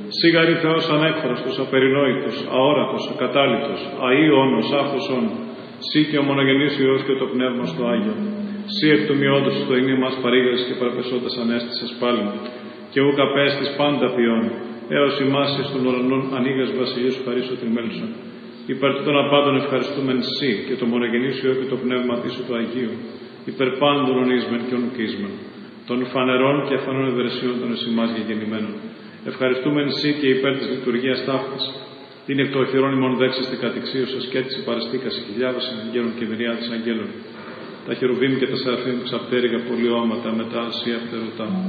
Σίγαρη Θεός ανέκφραστος, απερινόητος, αόρατος, ακατάληπτος, αΐονος, άφωσον, σύ και ο μονογενής Υιός και το Πνεύμα στο Άγιο. Σύ εκ του μειόντος το ενή μας παρήγαγες και παραπεσόντας ανέστησες πάλιν, και ούκ απέστης πάντα ποιόν, έως ημάς εις των ουρανών ανοίγας βασιλείου σου χαρίσω τριμέλουσον. Υπέρ των απάντων ευχαριστούμεν σύ και το μονογενής Υιό και το Πνεύμα σου το Αγίου, υπέρ πάντων ονείσμεν και ονουκίσμεν, των φανερών και αφανών ευερεσιών των εσημάς γεννημένων. Ευχαριστούμεν σύ και υπέρ της λειτουργίας ταύτης, είναι εκ το οχυρών ημών δέξαστε κατηξίωσας και έτσι παραστήκας χιλιάδες αγγέλων και μυριάδες αγγέλων. Τα χερουβίμ και τα σεραφείμ ξαπτέρυγα πολυώματα μετά ασύ αυτερωτά.